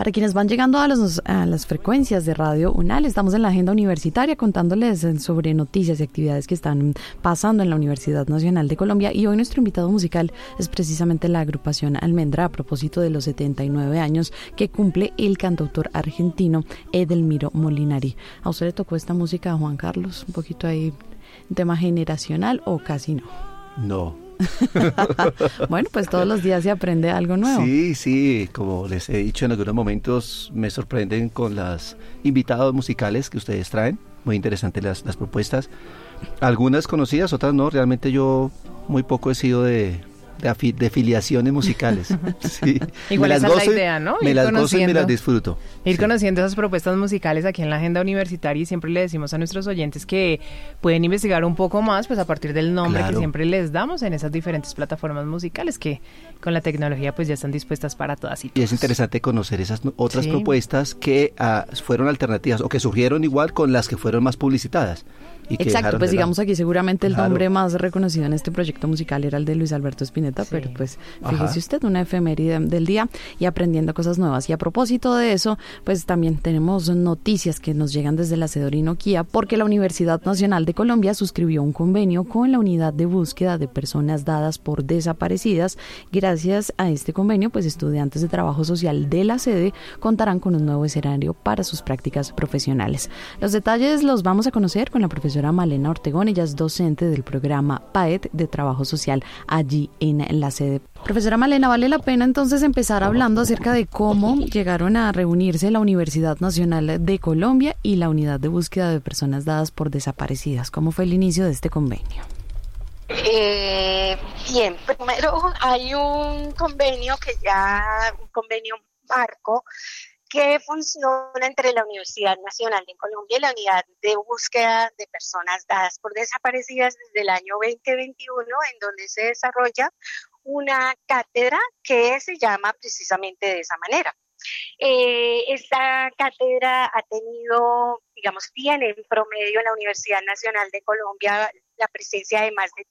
Para quienes van llegando a las frecuencias de Radio UNAL, estamos en la agenda universitaria contándoles sobre noticias y actividades que están pasando en la Universidad Nacional de Colombia, y hoy nuestro invitado musical es precisamente la agrupación Almendra, a propósito de los 79 años que cumple el cantautor argentino Edelmiro Molinari. ¿A usted le tocó esta música, Juan Carlos? Un poquito ahí, tema generacional, o casi no. No. Bueno, pues todos los días se aprende algo nuevo. Sí, como les he dicho en algunos momentos, me sorprenden con los invitados musicales que ustedes traen. Muy interesantes las propuestas. Algunas conocidas, otras no. Realmente yo muy poco he sido de filiaciones musicales. Sí. Igual esa es la idea, ¿no? Me las gozo y me las disfruto. Ir conociendo esas propuestas musicales aquí en la agenda universitaria, y siempre le decimos a nuestros oyentes que pueden investigar un poco más, pues a partir del nombre que siempre les damos en esas diferentes plataformas musicales que con la tecnología pues ya están dispuestas para todas y todos. Y es interesante conocer esas otras propuestas que fueron alternativas o que surgieron igual con las que fueron más publicitadas. Exacto, pues digamos aquí seguramente el nombre más reconocido en este proyecto musical era el de Luis Alberto Spinetta, pero pues fíjese usted, una efeméride del día y aprendiendo cosas nuevas. Y a propósito de eso, pues también tenemos noticias que nos llegan desde la sede Orinoquía, porque la Universidad Nacional de Colombia suscribió un convenio con la Unidad de Búsqueda de Personas Dadas por Desaparecidas. Gracias a este convenio, pues estudiantes de trabajo social de la sede contarán con un nuevo escenario para sus prácticas profesionales. Los detalles los vamos a conocer con la profesora Malena Ortegón. Ella es docente del programa PAET de Trabajo Social allí en la sede. Profesora Malena, vale la pena entonces empezar hablando acerca de cómo llegaron a reunirse la Universidad Nacional de Colombia y la Unidad de Búsqueda de Personas Dadas por Desaparecidas. ¿Cómo fue el inicio de este convenio? Bien, primero hay un convenio un convenio marco que funciona entre la Universidad Nacional de Colombia y la Unidad de Búsqueda de Personas Dadas por Desaparecidas desde el año 2021, en donde se desarrolla una cátedra que se llama precisamente de esa manera. Esta cátedra tiene en promedio en la Universidad Nacional de Colombia la presencia de más de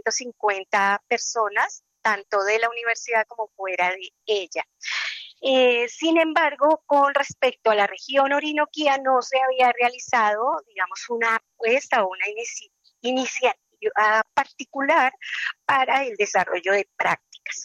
350 personas, tanto de la universidad como fuera de ella. Sin embargo, con respecto a la región Orinoquía no se había realizado, una apuesta o una iniciativa particular para el desarrollo de prácticas.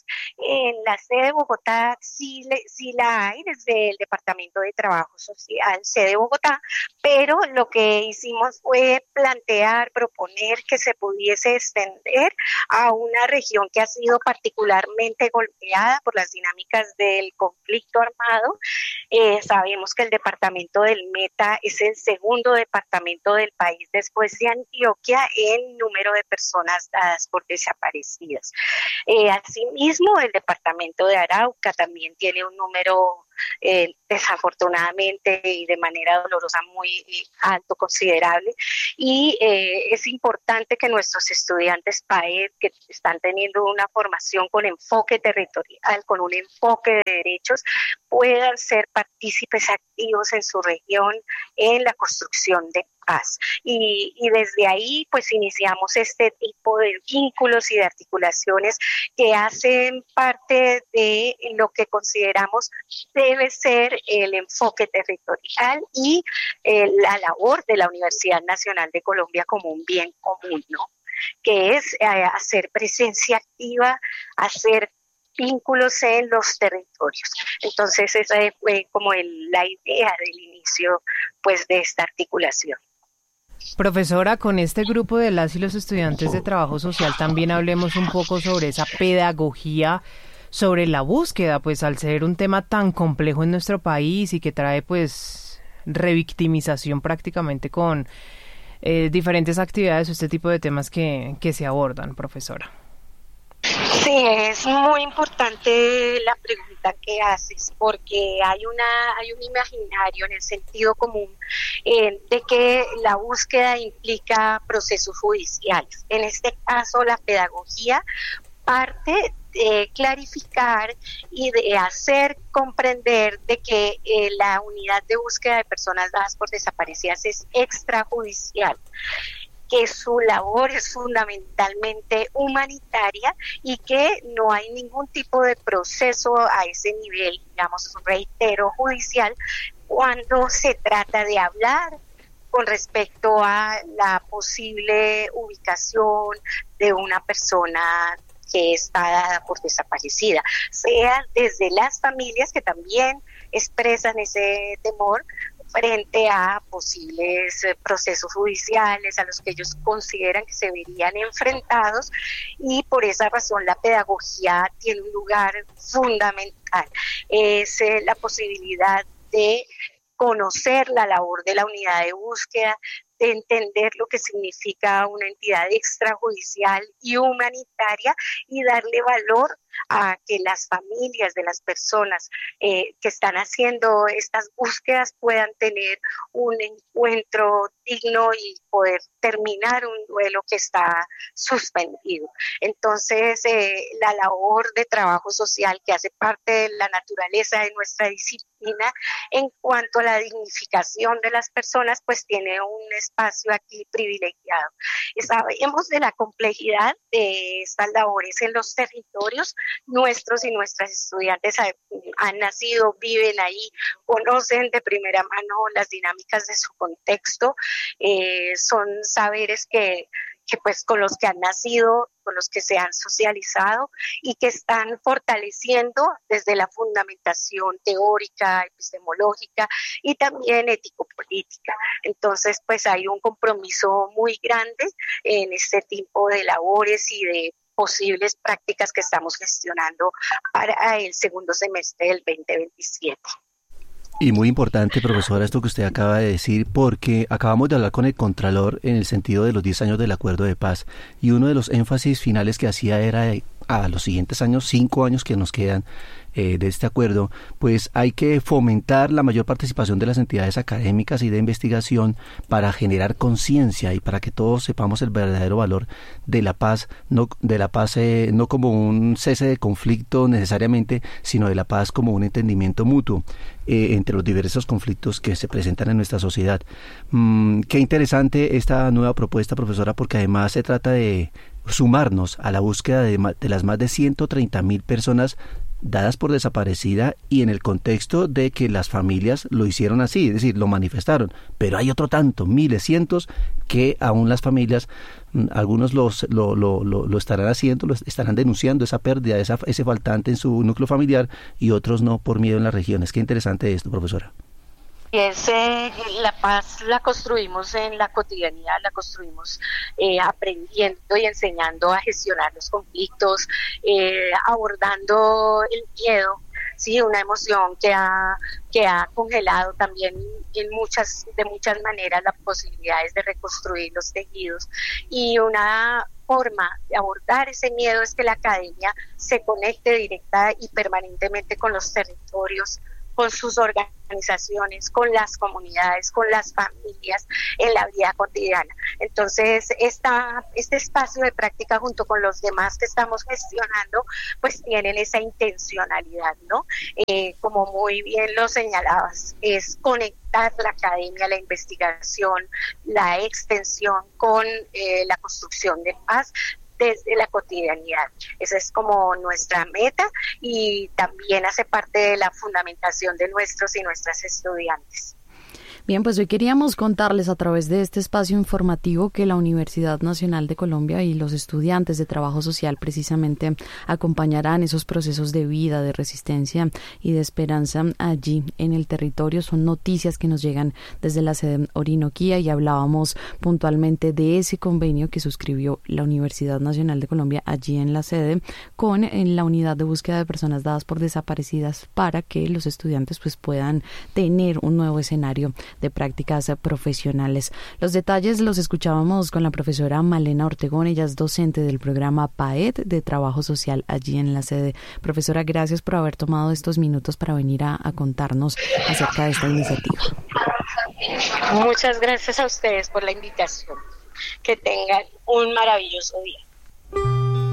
En la sede de Bogotá sí la hay desde el Departamento de Trabajo Social, sede de Bogotá, pero lo que hicimos fue proponer que se pudiese extender a una región que ha sido particularmente golpeada por las dinámicas del conflicto armado. Sabemos que el departamento del Meta es el segundo departamento del país después de Antioquia en número de personas dadas por desaparecidas. Asimismo, el departamento de Arauca también tiene un número desafortunadamente y de manera dolorosa muy alto, considerable, y es importante que nuestros estudiantes PAED, que están teniendo una formación con enfoque territorial, con un enfoque de derechos, puedan ser partícipes activos en su región en la construcción de paz. Y desde ahí pues iniciamos este tipo de vínculos y de articulaciones que hacen parte de lo que consideramos debe ser el enfoque territorial y la labor de la Universidad Nacional de Colombia como un bien común, ¿no? Que es hacer presencia activa, hacer vínculos en los territorios. Entonces esa fue como la idea del inicio pues de esta articulación. Profesora, con este grupo de las y los estudiantes de trabajo social también hablemos un poco sobre esa pedagogía, sobre la búsqueda, pues al ser un tema tan complejo en nuestro país y que trae pues revictimización prácticamente con diferentes actividades o este tipo de temas que se abordan, profesora. Sí, es muy importante la pregunta que haces, porque hay un imaginario en el sentido común de que la búsqueda implica procesos judiciales. En este caso, la pedagogía parte de clarificar y de hacer comprender de que la unidad de búsqueda de personas dadas por desaparecidas es extrajudicial, que su labor es fundamentalmente humanitaria y que no hay ningún tipo de proceso a ese nivel, digamos, reitero, judicial, cuando se trata de hablar con respecto a la posible ubicación de una persona que está dada por desaparecida, sea desde las familias que también expresan ese temor frente a posibles procesos judiciales a los que ellos consideran que se verían enfrentados, y por esa razón la pedagogía tiene un lugar fundamental. Es la posibilidad de conocer la labor de la unidad de búsqueda, de entender lo que significa una entidad extrajudicial y humanitaria y darle valor a que las familias de las personas que están haciendo estas búsquedas puedan tener un encuentro digno y poder terminar un duelo que está suspendido. Entonces, la labor de trabajo social que hace parte de la naturaleza de nuestra disciplina en cuanto a la dignificación de las personas, pues tiene un espacio aquí privilegiado. Sabemos de la complejidad de estas labores en los territorios. Nuestros y nuestras estudiantes han nacido, viven ahí, conocen de primera mano las dinámicas de su contexto, son saberes que pues con los que han nacido, con los que se han socializado y que están fortaleciendo desde la fundamentación teórica, epistemológica y también ético-política. Entonces, pues hay un compromiso muy grande en este tipo de labores y de posibles prácticas que estamos gestionando para el segundo semestre del 2027. Y muy importante, profesora, esto que usted acaba de decir, porque acabamos de hablar con el Contralor en el sentido de los 10 años del Acuerdo de Paz, y uno de los énfasis finales que hacía era a los siguientes años, 5 años que nos quedan de este acuerdo, pues hay que fomentar la mayor participación de las entidades académicas y de investigación para generar conciencia y para que todos sepamos el verdadero valor de la paz, no como un cese de conflicto necesariamente, sino de la paz como un entendimiento mutuo entre los diversos conflictos que se presentan en nuestra sociedad. Qué interesante esta nueva propuesta, profesora, porque además se trata de sumarnos a la búsqueda de las más de 130.000 personas dadas por desaparecida, y en el contexto de que las familias lo hicieron así, es decir, lo manifestaron, pero hay otro tanto, miles, cientos, que aún las familias, algunos lo estarán haciendo, lo estarán denunciando, esa pérdida, ese faltante en su núcleo familiar, y otros no, por miedo en las regiones. Qué interesante esto, profesora. La paz la construimos en la cotidianidad, la construimos aprendiendo y enseñando a gestionar los conflictos, abordando el miedo, sí, una emoción que ha congelado también de muchas maneras las posibilidades de reconstruir los tejidos. Y una forma de abordar ese miedo es que la academia se conecte directa y permanentemente con los territorios, con sus organizaciones, con las comunidades, con las familias en la vida cotidiana. Entonces, este espacio de práctica junto con los demás que estamos gestionando, pues tienen esa intencionalidad, ¿no? Como muy bien lo señalabas, es conectar la academia, la investigación, la extensión con la construcción de paz desde la cotidianidad. Esa es como nuestra meta y también hace parte de la fundamentación de nuestros y nuestras estudiantes. Bien, pues hoy queríamos contarles a través de este espacio informativo que la Universidad Nacional de Colombia y los estudiantes de trabajo social precisamente acompañarán esos procesos de vida, de resistencia y de esperanza allí en el territorio. Son noticias que nos llegan desde la sede Orinoquía, y hablábamos puntualmente de ese convenio que suscribió la Universidad Nacional de Colombia allí en la sede con la unidad de búsqueda de personas dadas por desaparecidas, para que los estudiantes pues puedan tener un nuevo escenario de prácticas profesionales. Los detalles los escuchábamos con la profesora Malena Ortegón. Ella es docente del programa PAET de Trabajo Social allí en la sede. Profesora, gracias por haber tomado estos minutos para venir a contarnos acerca de esta iniciativa. Muchas gracias a ustedes por la invitación. Que tengan un maravilloso día.